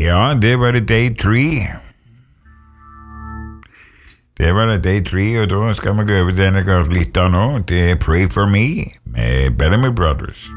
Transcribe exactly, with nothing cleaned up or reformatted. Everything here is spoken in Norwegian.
Ja, det var det day three. Det var det day three, og da skal vi gå over til den jeg har litt av nå. Det er Pray For Me med Bellamy Brothers.